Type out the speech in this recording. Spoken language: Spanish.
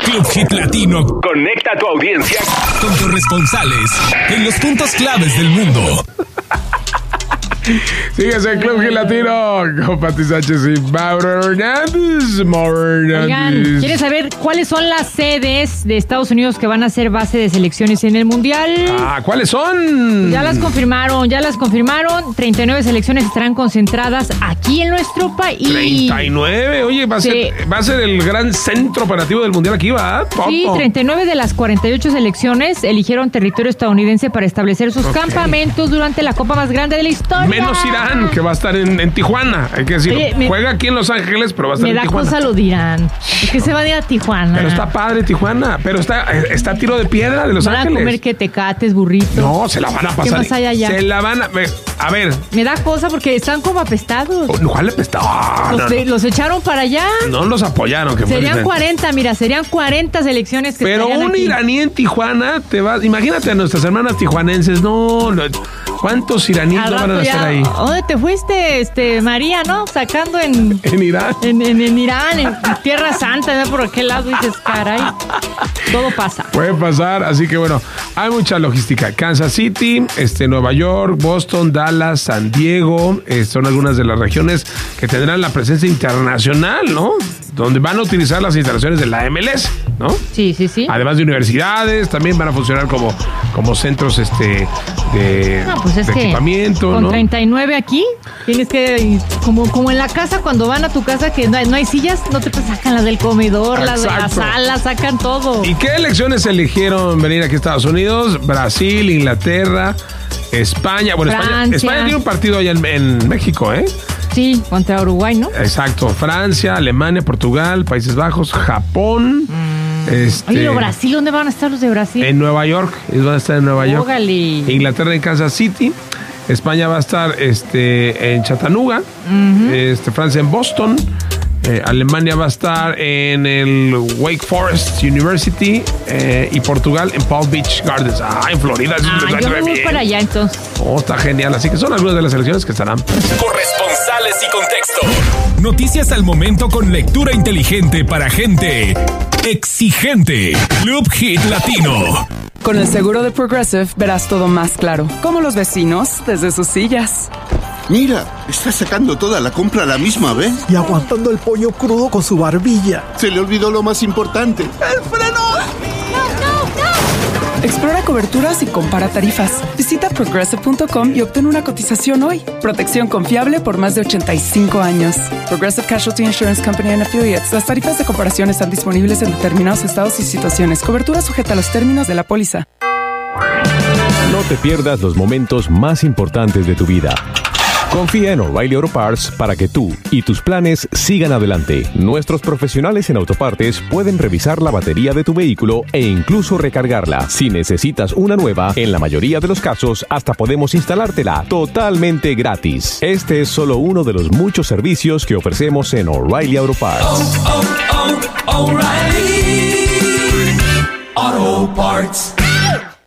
Club Hit Latino conecta a tu audiencia con corresponsales en los puntos claves del mundo. Síguese el Club Hit Latino con Pati Sánchez y Mauro Hernández. Oigan, ¿quieres saber cuáles son las sedes de Estados Unidos que van a ser base de selecciones en el Mundial? ¿Cuáles son? Ya las confirmaron. 39 selecciones estarán concentradas aquí en nuestro país. 39, oye, va a ser el gran centro operativo del Mundial aquí, ¿va? Sí, 39 de las 48 selecciones eligieron territorio estadounidense para establecer sus campamentos durante la copa más grande de la historia. Menos Irán, que va a estar en Tijuana. Hay que decirlo. Juega aquí en Los Ángeles, pero va a estar en Tijuana. Me da cosa lo dirán. Es que se van a ir a Tijuana. Pero está padre Tijuana. Pero está a tiro de piedra de Los Ángeles. Van a comer que tecates, burritos. No, se la van a pasar. ¿Qué más hay allá? Se la van a... A ver. Me da cosa porque están como apestados. ¿Cuál apestados? Los echaron para allá. No los apoyaron. Serían 40 selecciones que pero un aquí. iraní en Tijuana te va... Imagínate a nuestras hermanas tijuanenses. No, ¿cuántos iraníes no van a nacer ahí? ¿Dónde te fuiste, María, no? Sacando en Irán. En Irán, en Tierra Santa, ¿no? Por aquel lado dices, caray, todo pasa. Puede pasar, así que bueno, hay mucha logística. Kansas City, Nueva York, Boston, Dallas, San Diego, son algunas de las regiones que tendrán la presencia internacional, ¿no? Donde van a utilizar las instalaciones de la MLS, ¿no? Sí. Además de universidades, también van a funcionar como centros de equipamiento, con ¿no? 39 aquí, tienes que, como en la casa, cuando van a tu casa que no hay sillas, no te sacan las del comedor, las de la sala, sacan todo. ¿Y qué elecciones eligieron venir aquí a Estados Unidos? Brasil, Inglaterra, España. Bueno, España tiene un partido allá en México, ¿eh? Sí, contra Uruguay, ¿no? Exacto. Francia, Alemania, Portugal, Países Bajos, Japón. Oye, Brasil, ¿dónde van a estar los de Brasil? En Nueva York. Ellos van a estar en Nueva York. Inglaterra en Kansas City. España va a estar en Chattanooga. Francia en Boston. Alemania va a estar en el Wake Forest University. Y Portugal en Palm Beach Gardens. En Florida. Yo me voy para allá entonces. Está genial. Así que son algunas de las selecciones que estarán. Corresponsales y contexto. Noticias al momento con lectura inteligente para gente exigente. Club Hit Latino. Con el seguro de Progressive verás todo más claro, como los vecinos desde sus sillas. Mira, está sacando toda la compra a la misma vez. Y aguantando el pollo crudo con su barbilla. Se le olvidó lo más importante. ¡El freno! Explora coberturas y compara tarifas. Visita Progressive.com y obtén una cotización hoy. Protección confiable por más de 85 años. Progressive Casualty Insurance Company and Affiliates. Las tarifas de comparación están disponibles en determinados estados y situaciones. Cobertura sujeta a los términos de la póliza. No te pierdas los momentos más importantes de tu vida. Confía en O'Reilly Auto Parts para que tú y tus planes sigan adelante. Nuestros profesionales en autopartes pueden revisar la batería de tu vehículo e incluso recargarla. Si necesitas una nueva, en la mayoría de los casos hasta podemos instalártela totalmente gratis. Este es solo uno de los muchos servicios que ofrecemos en O'Reilly Auto Parts. O'Reilly Auto Parts.